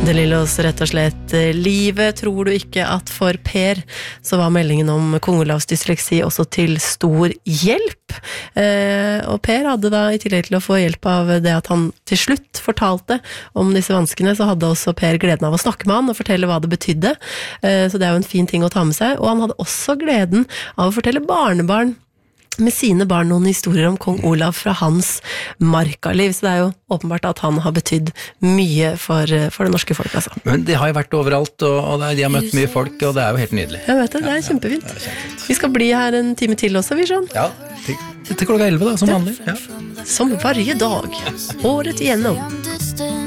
Det lille oss rett og slett livet. Tror du ikke at for Per så var meldingen om kong Olavs dysleksi også til stor hjelp? Og Per hadde da i tillegg til å få hjelp av det at han til slutt fortalte om disse vanskene, så hadde også Per gleden av å snakke med han og fortelle hva det betydde. Så det er jo en fin ting å ta med seg. Og han hadde også gleden av å fortelle barnebarn med sine barn noen historier om kong Olav fra hans markaliv. Så det er jo åpenbart at han har betydd mye for det norske folk, altså. Men de har jo vært overalt, og de har møtt mye folk, og det er jo helt nydelig. Jeg vet det, det er kjempefint. Vi skal bli her en time til også, Visjon. Ja, til klokka 11 da, som vanlig. Ja. Som varje dag, året igjennom.